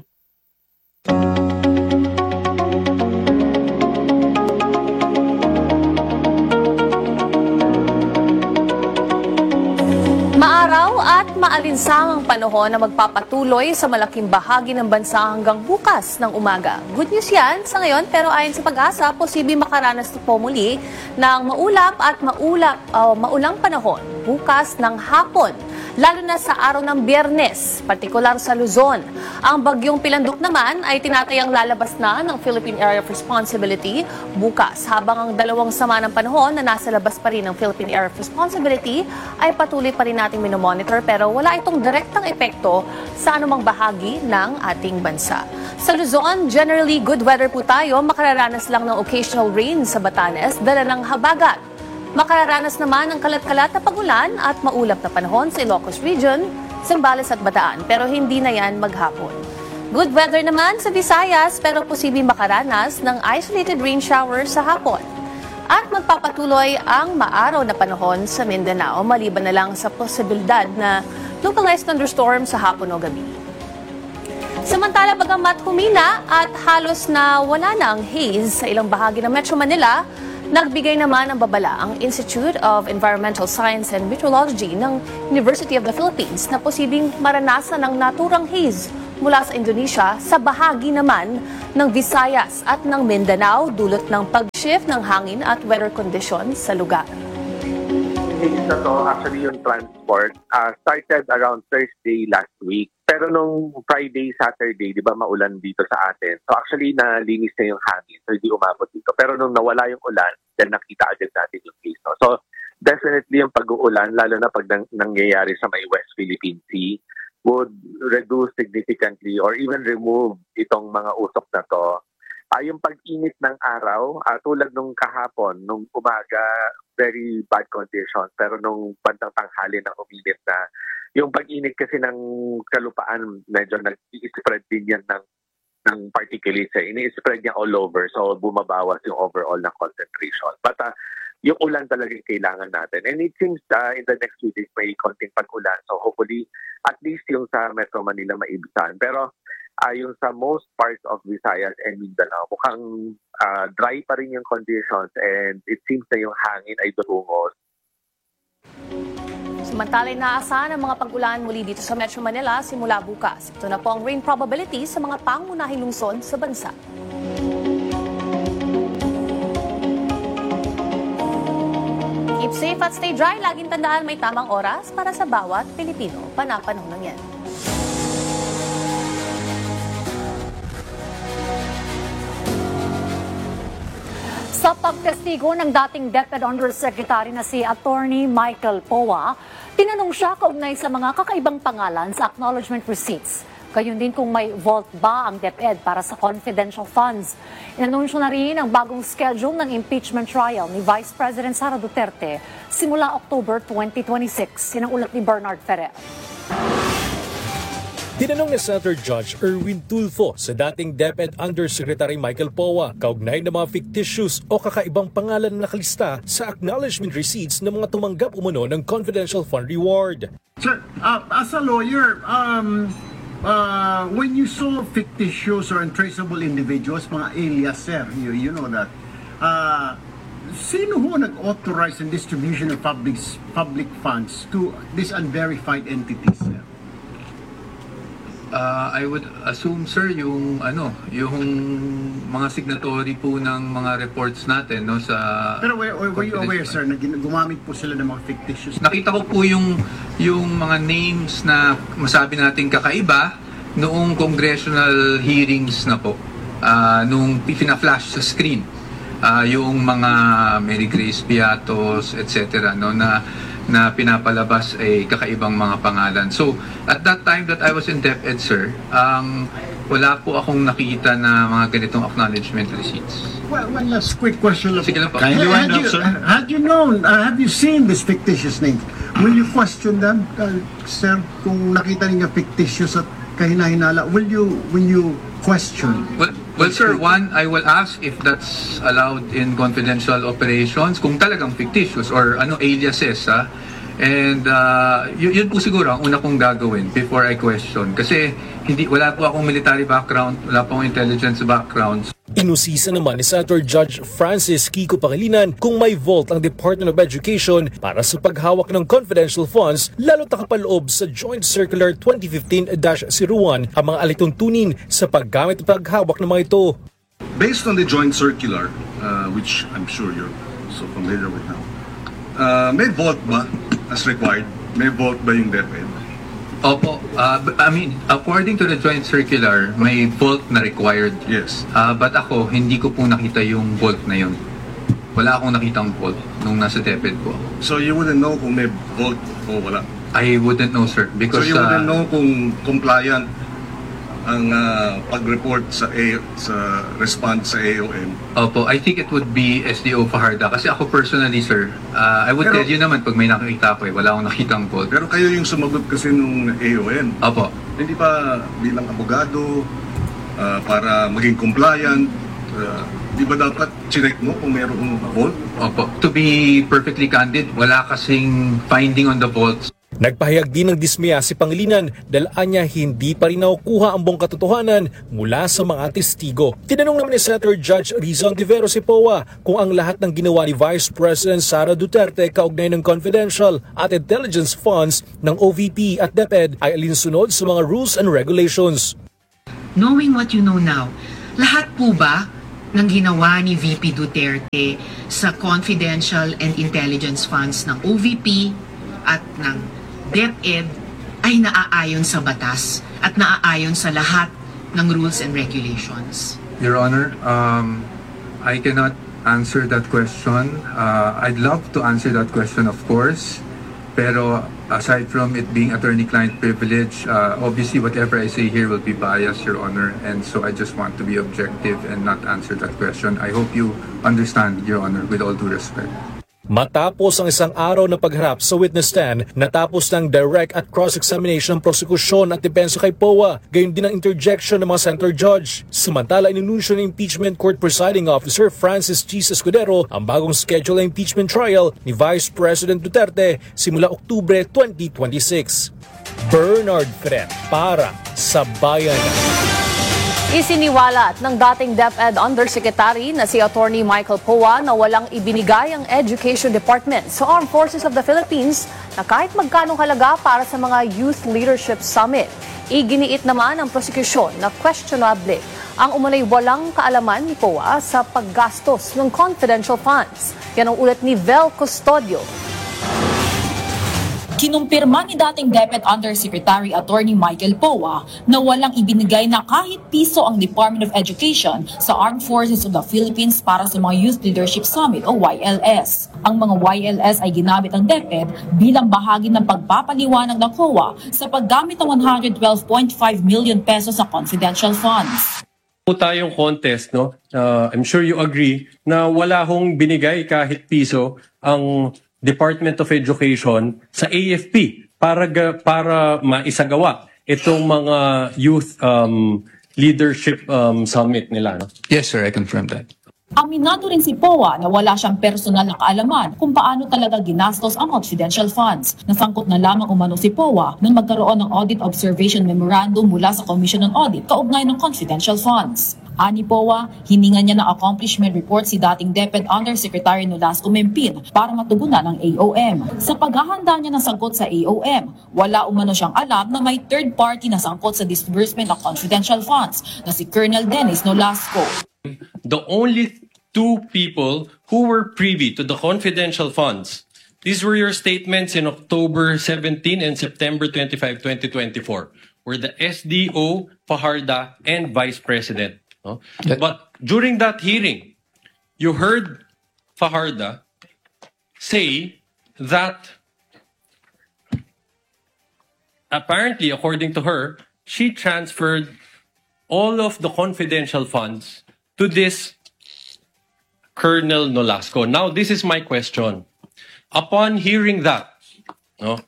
Maaraw at maalinsangang panahon na magpapatuloy sa malaking bahagi ng bansa hanggang bukas ng umaga. Good news yan sa ngayon, pero ayon sa Pag-asa, posibleng makaranas po muli ng maulap at maulang panahon bukas ng hapon, lalo na sa araw ng Biyernes, partikular sa Luzon. Ang bagyong Pilanduk naman ay tinatayang lalabas na ng Philippine Area of Responsibility bukas, habang ang dalawang sama ng panahon na nasa labas pa rin ng Philippine Area of Responsibility ay patuloy pa rin nating minomonitor, pero wala itong direktang epekto sa anumang bahagi ng ating bansa. Sa Luzon, generally good weather po tayo, makararanas lang ng occasional rain sa Batanes, dala ng habagat. Makararanas naman ng kalat-kalat na pagulan at maulap na panahon sa Ilocos Region, Zambales at Bataan, pero hindi na yan maghapon. Good weather naman sa Visayas, pero posibleng makaranas ng isolated rain showers sa hapon. At magpapatuloy ang maaraw na panahon sa Mindanao, maliban na lang sa posibilidad na localized thunderstorm sa hapon o gabi. Samantala, bagamat humina at halos na wala na ang haze sa ilang bahagi ng Metro Manila, nagbigay naman ng babala ang Institute of Environmental Science and Meteorology ng University of the Philippines na posibleng maranasan ng naturang haze mula sa Indonesia sa bahagi naman ng Visayas at ng Mindanao dulot ng pag-shift ng hangin at weather conditions sa lugar. Haze na to, actually yung transport, started around Thursday last week. Pero nung Friday, Saturday, di ba maulan dito sa atin. So actually nalinis na yung hangin, so hindi umabot dito. Pero nung nawala yung ulan, then nakita agad natin yung haze. No? So definitely yung pag-uulan, lalo na pag nangyayari sa may West Philippine Sea, would reduce significantly or even remove itong mga usok na to. Yung pag-init ng araw, tulad nung kahapon, nung umaga, very bad conditions. Pero nung bandang tanghali na uminit na, yung pag-init kasi ng kalupaan, medyo nag-i-spread din yan ng particulates. Ini-spread niya all over, so bumabawas yung overall na concentration. But yung ulan talaga yung kailangan natin. And it seems in the next 2 days may konting pag-ulan. So hopefully, at least yung sa Metro Manila maibisan. Pero yung sa most parts of Visayas and Mindanao, mukhang dry pa rin yung conditions and it seems na yung hangin ay durungos. Samantala, inaasahan ang mga pag-ulan muli dito sa Metro Manila simula bukas. Ito na po ang rain probability sa mga pangunahing lungsod sa bansa. Keep safe at stay dry. Laging tandaan may tamang oras para sa bawat Pilipino. Panapanahon lang yan. Sa pagtestigo ng dating DepEd Undersecretary na si Attorney Michael Poa, tinanong siya kaugnay sa mga kakaibang pangalan sa acknowledgement receipts. Gayon din kung may vault ba ang DepEd para sa confidential funds. Inanunsyo na rin ang bagong schedule ng impeachment trial ni Vice President Sara Duterte simula October 2026. Yan ang ulat ni Bernard Ferrer. Tinanong ni Senator Judge Erwin Tulfo sa dating DepEd Undersecretary Michael Poa kaugnay ng mga fictitious o kakaibang pangalan na nakalista sa acknowledgement receipts ng mga tumanggap umano ng confidential fund reward. Sir, as a lawyer, when you saw fictitious or untraceable individuals, mga alias, sir, you know that, sino ho nag-authorize the distribution of public funds to these unverified entities, sir? I would assume, sir, yung mga signatory po ng mga reports natin, no, sa... Pero were you aware, sir, na gumamit po sila ng mga fictitious? Nakita ko po yung mga names na masabi natin kakaiba noong congressional hearings na po, nung pina-flash sa screen, yung mga Mary Grace Piatos, etc., no, na pinapalabas ay kakaibang mga pangalan. So, at that time that I was in DepEd, sir, wala po akong nakita na mga ganitong acknowledgement receipts. Well, one last quick question. Sige lang po. Had you known, have you seen these fictitious names? Will you question them, sir? Kung nakita niyo fictitious at kahinahinala, will you question? Well, sir, one, I will ask if that's allowed in confidential operations, kung talagang fictitious or aliases, ha? And yun po siguro ang una kong gagawin before I question. Kasi wala po akong military background, wala po akong intelligence background. Inusisa naman ni Senator Judge Francis Kiko Pangilinan kung may vault ang Department of Education para sa paghawak ng confidential funds, lalo't nakapaloob sa Joint Circular 2015-01 ang mga alituntunin sa paggamit at paghawak ng mga ito. Based on the Joint Circular, which I'm sure you're so familiar with now, may vault ba as required? May vault ba yung DepEd? Opo. According to the Joint Circular, may vault na required. Yes. But ako, hindi ko po nakita yung vault na yun. Wala akong nakitang vault nung nasa DepEd po. So you wouldn't know kung may vault o wala? I wouldn't know, sir. Because, so you wouldn't know kung compliant ang pag-report sa response sa AOM? Opo, I think it would be SDO Fajarda. Kasi ako personally, sir, I would tell you naman pag may nakikita ko, wala akong nakitang vault. Pero kayo yung sumagot kasi nung AOM. Opo. Hindi pa bilang abogado, para maging compliant, di ba dapat chinek mo kung mayroong vault? Opo. To be perfectly candid, wala kasing finding on the vaults. Nagpahayag din ng dismaya si Pangilinan dahil anya hindi pa rin nakukuha ang buong katotohanan mula sa mga testigo. Tinanong naman ni Senator Judge Rizal Divero si Poa kung ang lahat ng ginawa ni Vice President Sara Duterte kaugnay ng confidential at intelligence funds ng OVP at DepEd ay alinsunod sa mga rules and regulations. Knowing what you know now, lahat po ba ng ginawa ni VP Duterte sa confidential and intelligence funds ng OVP at ng DepEd ay naaayon sa batas at naaayon sa lahat ng rules and regulations? Your Honor, I cannot answer that question. I'd love to answer that question, of course. Pero aside from it being attorney-client privilege, obviously whatever I say here will be biased, Your Honor. And so I just want to be objective and not answer that question. I hope you understand, Your Honor, with all due respect. Matapos ang isang araw na pagharap sa witness stand, natapos ng direct at cross-examination ng prosekusyon at depensa kay POA, gayon din ang interjection ng mga center judge. Samantala, inununsyo ng Impeachment Court Presiding Officer Francis G. Escudero ang bagong schedule ng impeachment trial ni Vice President Duterte simula Oktubre 2026. Bernard Fred para sa Bayan. Isiniwalat ng dating DepEd Undersecretary na si Attorney Michael Poa na walang ibinigay ang Education Department sa Armed Forces of the Philippines na kahit magkanong halaga para sa mga Youth Leadership Summit. Iginiit naman ang prosekusyon na questionable ang umunay walang kaalaman ni Poa sa paggastos ng confidential funds. Yan ang ulat ni Vel Custodio. Kinumpirma ni dating DepEd Undersecretary Attorney Michael Poa na walang ibinigay na kahit piso ang Department of Education sa Armed Forces of the Philippines para sa mga Youth Leadership Summit o YLS. Ang mga YLS ay ginamit ng DepEd bilang bahagi ng pagpapaliwanag ng COA sa paggamit ng 112.5 million pesos sa confidential funds. Tayong contest, no? I'm sure you agree na wala hong binigay kahit piso ang Department of Education sa AFP para maisagawa itong mga youth leadership summit nila. No? Yes, sir, I confirm that. Aminado rin si Poa na wala siyang personal na kaalaman kung paano talaga ginastos ang confidential funds. Nasangkot na lamang umano si Poa nang magkaroon ng Audit Observation Memorandum mula sa Commission on Audit kaugnay ng confidential funds. Ani Poa, hiningan niya ng accomplishment report si dating DepEd Undersecretary Nolasco Mempin para matugunan ng AOM. Sa paghahanda niya ng sangkot sa AOM, wala umano siyang alam na may third party na sangkot sa disbursement ng confidential funds na si Colonel Dennis Nolasco. The only two people who were privy to the confidential funds, these were your statements in October 17 and September 25, 2024, were the SDO, Fajarda, and Vice President. No? But during that hearing, you heard Fajarda say that apparently, according to her, she transferred all of the confidential funds to this Colonel Nolasco. Now, this is my question. Upon hearing that, no,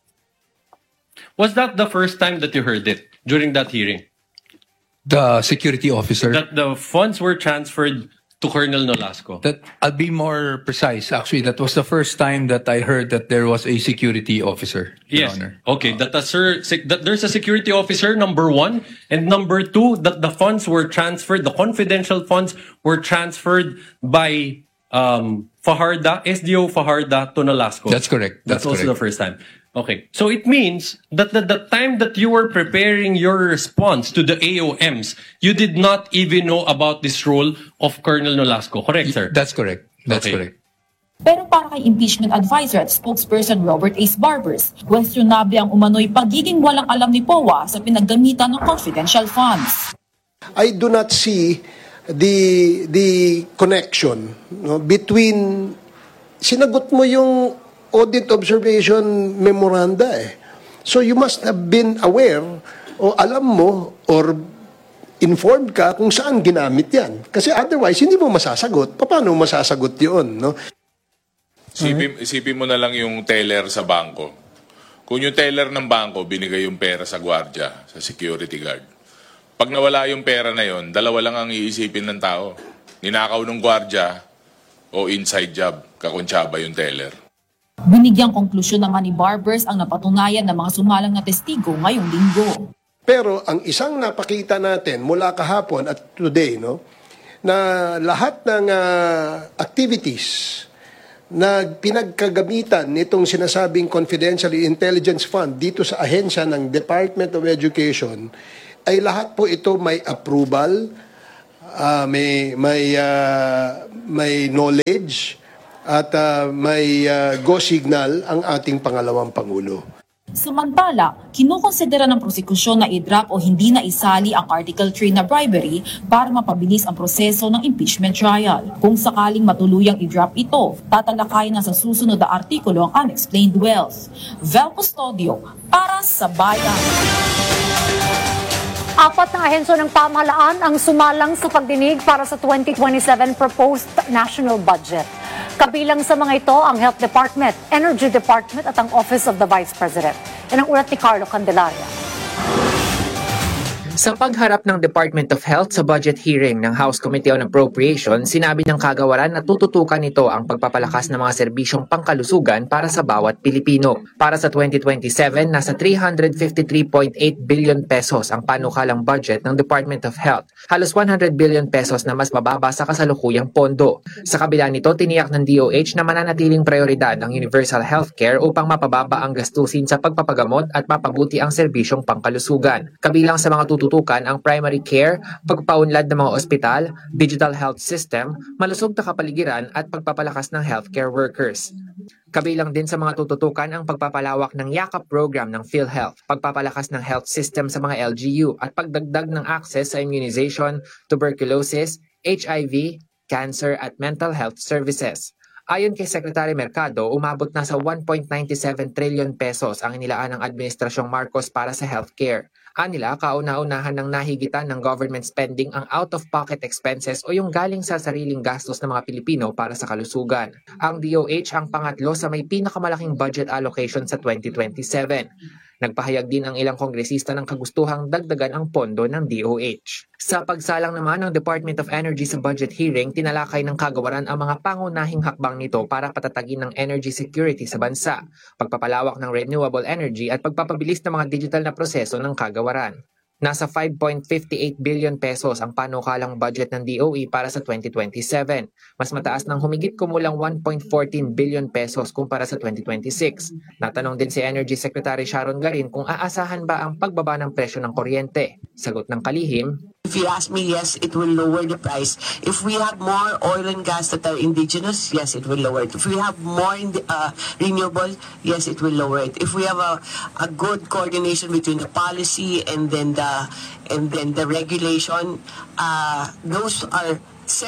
was that the first time that you heard it during that hearing? The security officer. That the funds were transferred to Colonel Nolasco. That I'll be more precise. Actually, that was the first time that I heard that there was a security officer. Your Yes. Honor. Okay. That there's a security officer, number one, and number two, that the funds were transferred. The confidential funds were transferred by Fajarda, SDO Fajarda to Nolasco. That's correct. That's also the first time. Okay. So it means that the time that you were preparing your response to the AOMs, you did not even know about this role of Colonel Nolasco. Correct, sir? That's correct. That's Okay. correct. Pero para kay impeachment advisor at spokesperson Robert Ace Barbers, questionable ang umano'y pagiging walang alam ni Poa sa pinaggamitan ng confidential funds. I do not see the connection, no, between sinagot mo yung audit observation memoranda eh. So you must have been aware o alam mo or informed ka kung saan ginamit yan. Kasi otherwise, hindi mo masasagot. Paano masasagot yun? No? Isipin mo na lang yung teller sa bangko. Kung yung teller ng bangko, binigay yung pera sa gwardiya, sa security guard. Pag nawala yung pera na yon, dalawa lang ang iisipin ng tao. Ninakaw ng gwardiya o inside job, kakuntsaba yung teller. Binigyang konklusyon naman ni Barbers ang napatunayan ng mga sumalang na testigo ngayong linggo. Pero ang isang napakita natin mula kahapon at today, no, na lahat ng activities na pinagkagamitan nitong sinasabing confidential intelligence fund dito sa ahensya ng Department of Education ay lahat po ito may approval, may knowledge at may go signal ang ating pangalawang Pangulo. Samantala, kinukonsidera ng prosekusyon na i-drop o hindi na isali ang Article 3 na bribery para mapabilis ang proseso ng impeachment trial. Kung sakaling matuluyang i-drop ito, tatalakayin na sa susunod na artikulo ang unexplained wealth. Vel Custodio, para sa Bayan. 4 na ahensya ng pamahalaan ang sumalang sa pagdinig para sa 2027 proposed national budget. Kabilang sa mga ito ang Health Department, Energy Department at ang Office of the Vice President. Yan ang ulat ni Carlo Candelaria. Sa pagharap ng Department of Health sa budget hearing ng House Committee on Appropriations, sinabi ng kagawaran na tututukan nito ang pagpapalakas ng mga serbisyong pangkalusugan para sa bawat Pilipino. Para sa 2027, nasa 353.8 billion pesos ang panukalang budget ng Department of Health. Halos 100 billion pesos na mas mababa sa kasalukuyang pondo. Sa kabila nito, tiniyak ng DOH na mananatiling prioridad ang universal healthcare upang mapababa ang gastusin sa pagpapagamot at mapabuti ang serbisyong pangkalusugan. Kabilang sa mga tututukan ang primary care, pagpaunlad ng mga ospital, digital health system, malusog na kapaligiran at pagpapalakas ng healthcare workers. Kabilang din sa mga tututukan ang pagpapalawak ng YAKAP program ng PhilHealth, pagpapalakas ng health system sa mga LGU at pagdagdag ng access sa immunization, tuberculosis, HIV, cancer at mental health services. Ayon kay Secretary Mercado, umabot na sa 1.97 trillion pesos ang inilaan ng Administrasyong Marcos para sa healthcare. Anila, kauna-unahan ng nahigitan ng government spending ang out-of-pocket expenses o yung galing sa sariling gastos ng mga Pilipino para sa kalusugan. Ang DOH ang pangatlo sa may pinakamalaking budget allocation sa 2027. Nagpahayag din ang ilang kongresista ng kagustuhang dagdagan ang pondo ng DOH. Sa pagsalang naman ng Department of Energy sa budget hearing, tinalakay ng kagawaran ang mga pangunahing hakbang nito para patatagin ng energy security sa bansa, pagpapalawak ng renewable energy at pagpapabilis ng mga digital na proseso ng kagawaran. Nasa 5.58 billion pesos ang panukalang budget ng DOE para sa 2027. Mas mataas ng humigit kumulang 1.14 billion pesos kumpara sa 2026. Natanong din si Energy Secretary Sharon Garin kung aasahan ba ang pagbaba ng presyo ng kuryente. Sagot ng kalihim, if you ask me, yes, it will lower the price. If we have more oil and gas that are indigenous, yes, it will lower it. If we have more renewable, yes, it will lower it. If we have a good coordination between the policy and then the regulation, those are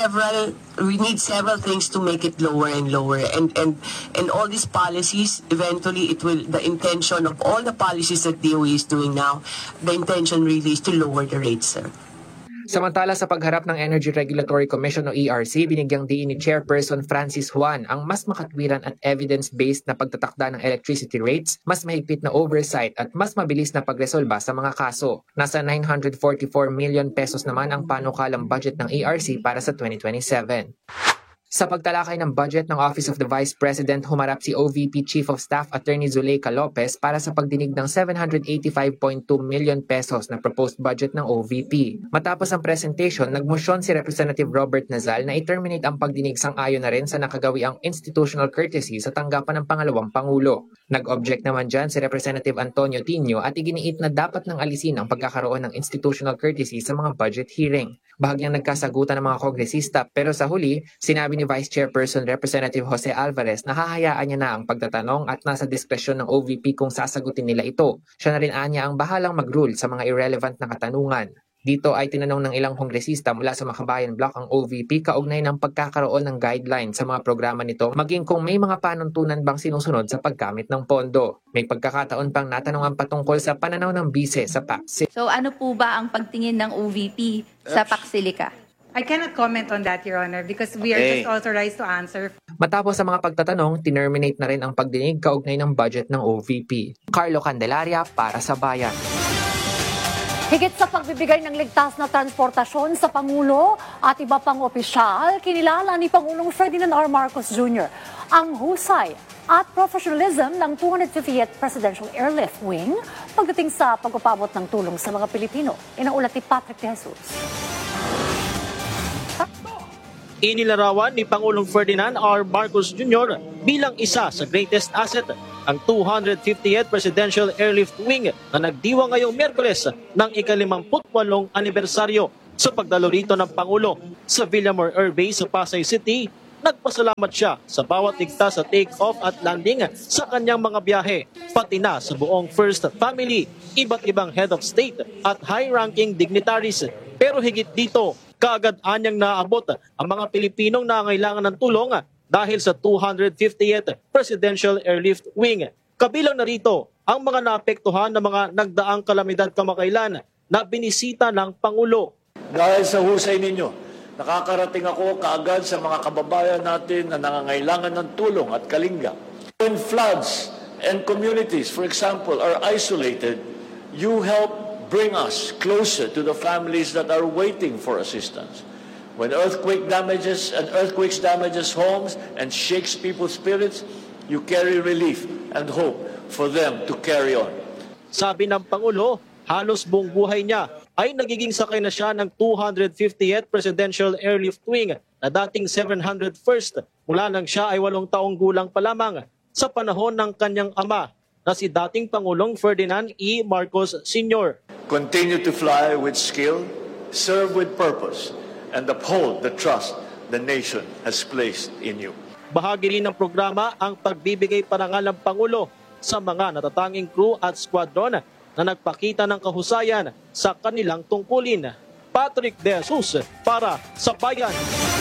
we need several things to make it lower and lower, and all these policies eventually the intention of all the policies that DOE is doing now, the intention really is to lower the rates, sir. Samantala sa pagharap ng Energy Regulatory Commission o ERC, binigyang diin ni Chairperson Francis Juan ang mas makatwiran at evidence-based na pagtatakda ng electricity rates, mas mahigpit na oversight at mas mabilis na pagresolba sa mga kaso. Nasa 944 million pesos naman ang panukalang budget ng ERC para sa 2027. Sa pagtalakay ng budget ng Office of the Vice President, humarap si OVP Chief of Staff Attorney Zuleika Lopez para sa pagdinig ng 785.2 million pesos na proposed budget ng OVP. Matapos ang presentation, nagmosyon si Representative Robert Nazal na i-terminate ang pagdinig sang-ayon na rin sa nakagawiang institutional courtesy sa tanggapan ng pangalawang Pangulo. Nag-object naman dyan si Representative Antonio Tino at iginiit na dapat nang alisin ang pagkakaroon ng institutional courtesy sa mga budget hearing. Bahagyang nagkasagutan ng mga kongresista pero sa huli, sinabi ni Vice Chairperson Representative Jose Alvarez na hahayaan niya na ang pagtatanong at nasa diskresyon ng OVP kung sasagutin nila ito. Siya na rin anya ang bahalang mag-rule sa mga irrelevant na katanungan. Dito ay tinanong ng ilang kongresista mula sa Makabayan Bloc ang OVP kaugnay ng pagkakaroon ng guideline sa mga programa nito maging kung may mga panuntunan bang sinusunod sa paggamit ng pondo. May pagkakataon pang natanungan patungkol sa pananaw ng bise sa PACSIL. So ano po ba ang pagtingin ng OVP sa PACSILICA? I cannot comment on that, Your Honor, because we are just authorized to answer. Matapos sa mga pagtatanong, tinerminate na rin ang pagdinig kaugnay ng budget ng OVP. Carlo Candelaria para sa Bayan. Higit sa pagbibigay ng ligtas na transportasyon sa Pangulo at iba pang opisyal, kinilala ni Pangulong Ferdinand R. Marcos Jr. ang husay at professionalism ng 250th Presidential Airlift Wing pagdating sa pagpapabot ng tulong sa mga Pilipino. Inaulat ni Patrick De Jesus. Inilarawan ni Pangulong Ferdinand R. Marcos Jr. bilang isa sa greatest asset ang 250th Presidential Airlift Wing na nagdiwa ngayong Miyerkules ng ika-58 anibersaryo. Sa pagdalo rito ng Pangulo sa Villamor Air Base sa Pasay City, nagpasalamat siya sa bawat ligtas sa take-off at landing sa kanyang mga biyahe, pati na sa buong First Family, iba't ibang head of state at high-ranking dignitaries. Pero higit dito, kaagad anyang naabot ang mga Pilipinong nangangailangan ng tulong dahil sa 250th Presidential Airlift Wing. Kabilang na rito ang mga naapektuhan ng mga nagdaang kalamidad kamakailan na binisita ng Pangulo. Dahil sa husay ninyo, nakakarating ako kaagad sa mga kababayan natin na nangangailangan ng tulong at kalinga. When floods and communities, for example, are isolated, you help bring us closer to the families that are waiting for assistance. When earthquakes damages homes and shakes people's spirits, you carry relief and hope for them to carry on. Sabi ng Pangulo, halos buong buhay niya ay nagiging sakay na siya ng 250th Presidential Airlift Wing na dating 701st mula nang siya ay 8 taong gulang pa lamang sa panahon ng kanyang ama na si dating Pangulong Ferdinand E. Marcos Sr. Continue to fly with skill, serve with purpose, and uphold the trust the nation has placed in you. Bahagi rin ng programa ang pagbibigay parangal ng Pangulo sa mga natatanging crew at squadron na nagpakita ng kahusayan sa kanilang tungkulin. Patrick De Jesus para sa Bayan.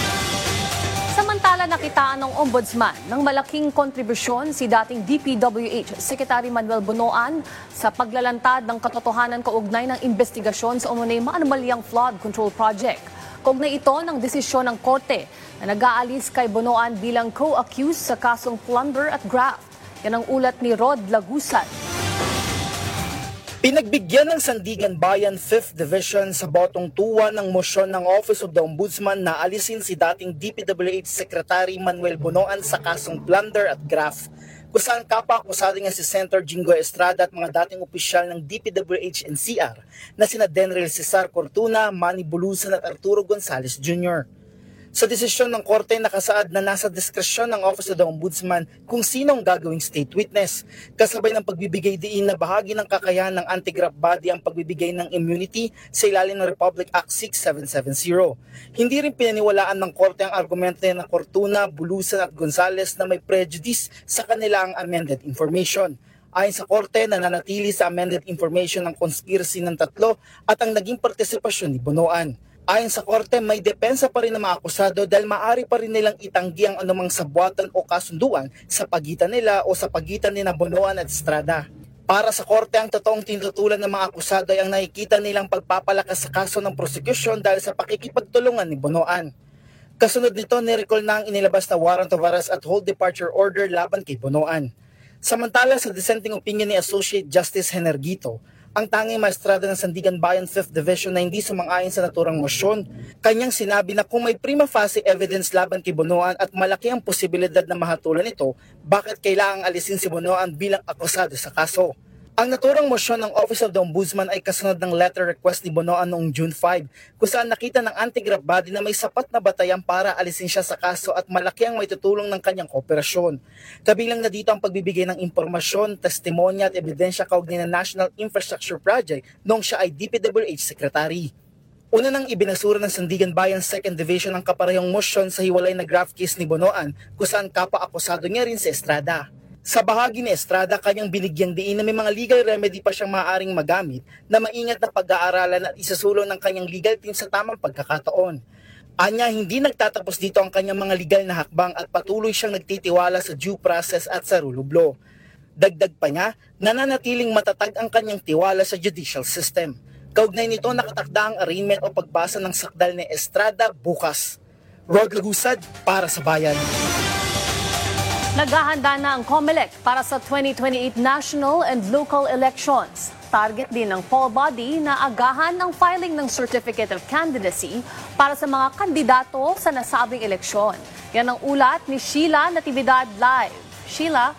Samantala nakitaan ng Ombudsman ng malaking kontribusyon si dating DPWH Secretary Manuel Bunoan sa paglalantad ng katotohanan kaugnay ng investigasyon sa umunay maanumalyang flood control project. Kaugnay ito ng desisyon ng korte na nag-aalis kay Bunoan bilang co-accused sa kasong plunder at graft. Yan ang ulat ni Rod Lagusan. Pinagbigyan ng Sandigan Bayan 5th Division sa botong tuwa ng mosyon ng Office of the Ombudsman na alisin si dating DPWH Secretary Manuel Bunoan sa kasong plunder at graft, kung saan kapwa-akusado nga si Senator Jingo Estrada at mga dating opisyal ng DPWH NCR na sina Denrel Cesar Cortuna, Manny Bulusan at Arturo Gonzales Jr. Sa desisyon ng korte, nakasaad na nasa diskresyon ng Office of the Ombudsman kung sino ang gagawing state witness, kasabay ng pagbibigay diin na bahagi ng kakayahan ng anti-graft body ang pagbibigay ng immunity sa ilalim ng Republic Act 6770. Hindi rin pinaniwalaan ng korte ang argumento na Cortuna, Bulusan at Gonzales na may prejudice sa kanilang amended information. Ayon sa korte, nananatili sa amended information ang conspiracy ng tatlo at ang naging partisipasyon ni Bunoan. Ayon sa korte, may depensa pa rin ng mga akusado dahil maaari pa rin nilang itanggi ang anumang sabuatan o kasunduan sa pagitan nila o sa pagitan ni Bunoan at Estrada. Para sa korte, ang totoong tinutulan ng mga akusado ay ang nakikita nilang pagpapalakas sa kaso ng prosecution dahil sa pakikipagtulungan ni Bunoan. Kasunod nito, nirecall na ang inilabas na warrant of arrest at hold departure order laban kay Bunoan. Samantala, sa dissenting opinion ni Associate Justice Henergito, ang tanging maestrado ng Sandigan Bayan 5th Division na hindi sumang-ayon sa naturang mosyon, kanyang sinabi na kung may prima facie evidence laban kay Bunoan at malaki ang posibilidad na mahatulan ito, bakit kailangang alisin si Bunoan bilang akusado sa kaso? Ang naturang mosyon ng Office of the Ombudsman ay kasunod ng letter request ni Bunoan noong June 5, kung saan nakita ng anti-graft body na may sapat na batayan para alisin siya sa kaso at malaki ang maitutulong ng kanyang kooperasyon. Kabilang na dito ang pagbibigay ng impormasyon, testimonya at ebidensya kaugnay ng National Infrastructure Project noong siya ay DPWH Secretary. Una nang ibinasura ng Sandigan Bayan 2nd Division ang kaparehong mosyon sa hiwalay na graft case ni Bunoan, kung saan kapwa-akusado niya rin si Estrada. Sa bahagi ni Estrada, kanyang binigyang diin na may mga legal remedy pa siyang maaaring magamit na maingat na pag-aaralan at isasulong ng kanyang legal team sa tamang pagkakataon. Anya, hindi nagtatapos dito ang kanyang mga legal na hakbang at patuloy siyang nagtitiwala sa due process at sa rule of law. Dagdag pa niya, nananatiling matatag ang kanyang tiwala sa judicial system. Kaugnay nito, nakatakda ang arraignment o pagbasa ng sakdal ni Estrada bukas. Rod Lagusad para sa Bayan. Naghahanda na ang COMELEC para sa 2028 national and local elections. Target din ng poll body na agahan ang filing ng Certificate of Candidacy para sa mga kandidato sa nasabing eleksyon. Yan ang ulat ni Sheila Natividad Live. Sheila?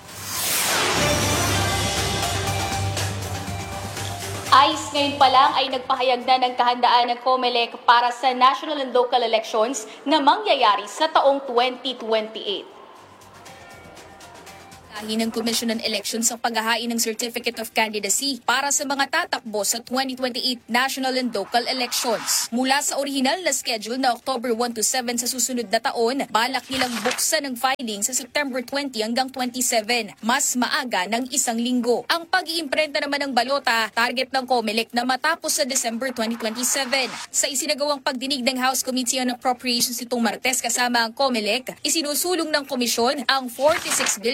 ICE ngayon pa lang ay nagpahayag na ng kahandaan ng COMELEC para sa national and local elections na mangyayari sa taong 2028. Ng Commission on Elections ang paghahain ng Certificate of Candidacy para sa mga tatakbo sa 2028 national and local elections. Mula sa orihinal na schedule na October 1 to 7 sa susunod na taon, balak nilang buksan ng filing sa September 20 hanggang 27, mas maaga ng isang linggo. Ang pag-iimprenta naman ng balota, target ng COMELEC na matapos sa December 2027. Sa isinagawang pagdinig ng House Committee on Appropriations nitong Martes kasama ang COMELEC, isinusulong ng komisyon ang 46 billion pesos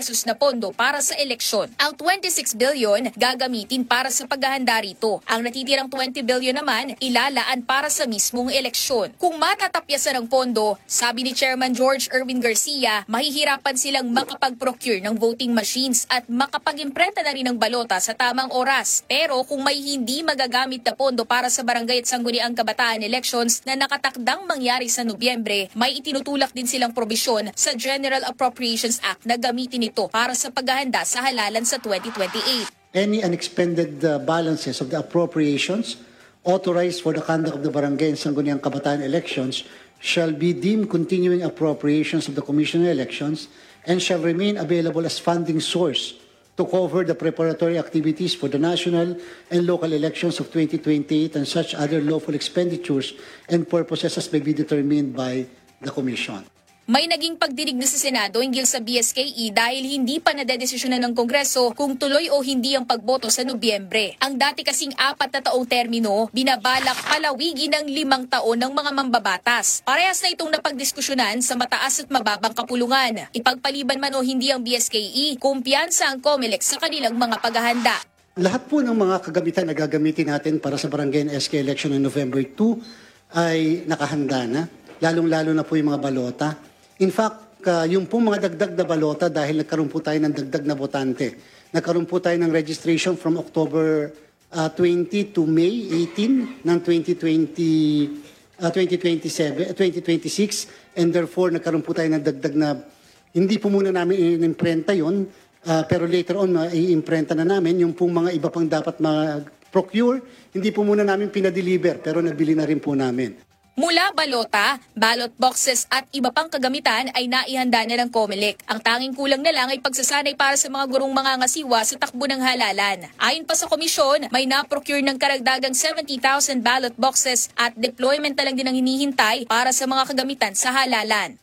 pesos na pondo para sa eleksyon. Ang 26 billion gagamitin para sa paghahanda rito. Ang natitirang 20 billion naman ilalaan para sa mismong eleksyon. Kung matatapyasan ang pondo, sabi ni Chairman George Erwin Garcia, mahihirapan silang makapag-procure ng voting machines at makapag-imprenta na rin ng balota sa tamang oras. Pero kung may hindi magagamit na pondo para sa barangay at sangguniang kabataan elections na nakatakdang mangyari sa Nobyembre, may itinutulak din silang probisyon sa General Appropriations Act na gamitin ito para sa paghahanda sa halalan sa 2028. Any unexpended balances of the appropriations authorized for the conduct of the barangay and sangguniang kabataan elections shall be deemed continuing appropriations of the Commission on Elections and shall remain available as funding source to cover the preparatory activities for the national and local elections of 2028 and such other lawful expenditures and purposes as may be determined by the Commission. May naging pagdinig na sa Senado hinggil sa BSKE dahil hindi pa nadedesisyonan ng Kongreso kung tuloy o hindi ang pagboto sa Nobyembre. Ang dati kasing 4 na taong termino, binabalak palawigin ng 5 taon ng mga mambabatas. Parehas na itong napagdiskusyonan sa mataas at mababang kapulungan. Ipagpaliban man o hindi ang BSKE, kumpiyansa ang COMELEC sa kanilang mga paghahanda. Lahat po ng mga kagamitan na gagamitin natin para sa barangay and SK election on November 2 ay nakahanda na, lalong-lalo na po yung mga balota. In fact, yung pong mga dagdag na balota dahil nagkaroon po tayo ng dagdag na botante. Nagkaroon po tayo ng registration from October 20 to May 18 ng 2026 and therefore nagkaroon po tayo ng dagdag na hindi po muna namin in-imprenta yun pero later on i-imprenta na namin yung pong mga iba pang dapat ma-procure. Hindi po muna namin pinadeliver pero nabili na rin po namin. Mula balota, ballot boxes at iba pang kagamitan ay naihanda na ng COMELEC. Ang tanging kulang na lang ay pagsasanay para sa mga gurong mangangasiwa sa takbo ng halalan. Ayon pa sa komisyon, may na-procure ng karagdagang 70,000 ballot boxes at deployment na lang din ang hinihintay para sa mga kagamitan sa halalan.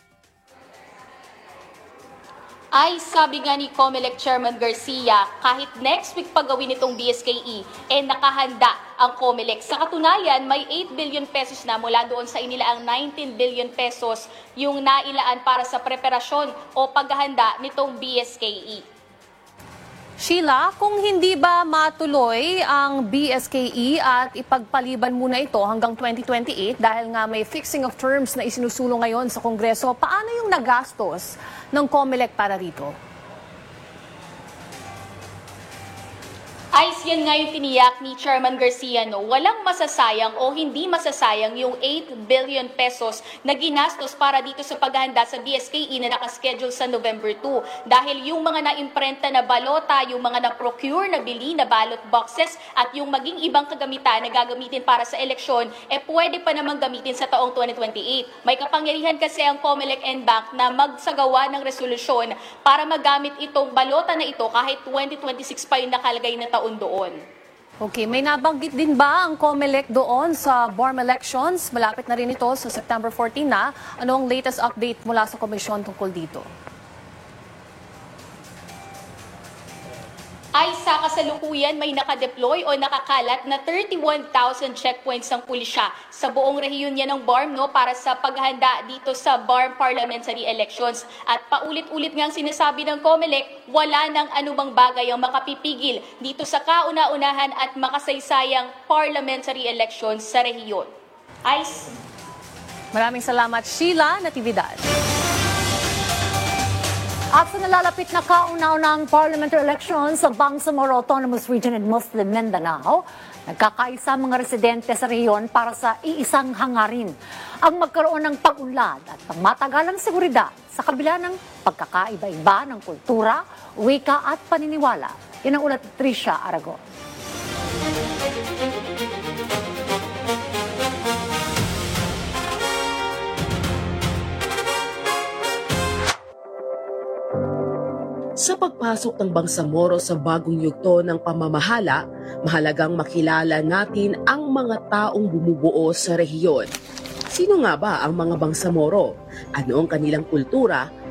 Ay sabi nga ni COMELEC Chairman Garcia, kahit next week pagawin itong BSKE, nakahanda ang COMELEC. Sa katunayan, may 8 billion pesos na mula doon sa inilaang 19 billion pesos yung nailaan para sa preparasyon o paghahanda nitong BSKE. Sheila, kung hindi ba matuloy ang BSKE at ipagpaliban muna ito hanggang 2028 dahil nga may fixing of terms na isinusulong ngayon sa Kongreso, paano yung nagastos ng COMELEC para rito? Yan nga yung tiniyak ni Chairman Garcia, no? Walang masasayang o hindi masasayang yung 8 billion pesos na ginastos para dito sa paghahanda sa BSKE na nakaschedule sa November 2. Dahil yung mga na-imprenta na balota, yung mga na-procure na bili na ballot boxes at yung maging ibang kagamitan na gagamitin para sa eleksyon, pwede pa namang gamitin sa taong 2028. May kapangyarihan kasi ang COMELEC and Bank na magsagawa ng resolusyon para magamit itong balota na ito kahit 2026 pa yung nakalagay na taon doon. Okay, may nabanggit din ba ang COMELEC doon sa BORM elections? Malapit na rin ito sa September 14 na. Ano ang latest update mula sa komisyon tungkol dito? Ay sa kasalukuyan may nakadeploy o nakakalat na 31,000 checkpoints ng pulisya sa buong rehiyon niya ng BARM para sa paghahanda dito sa BARM parliamentary elections. At paulit-ulit ngang sinasabi ng COMELEC, wala nang anumang bagay ang makapipigil dito sa kauna-unahan at makasaysayang parliamentary elections sa rehiyon. Maraming salamat, Sheila Natividad. At sa nalalapit na kauna-unang parliamentary elections sa Bangsamoro Autonomous Region in Muslim Mindanao, nagkakaisa mga residente sa rehiyon para sa iisang hangarin ang magkaroon ng pag-unlad at pangmatagalang seguridad sa kabila ng pagkakaiba-iba ng kultura, wika at paniniwala. Yan ang ulat ni Tricia Aragon. Sa pagpasok ng Bangsamoro sa bagong yugto ng pamamahala, mahalagang makilala natin ang mga taong bumubuo sa rehiyon. Sino nga ba ang mga Bangsamoro? Ano ang kanilang kultura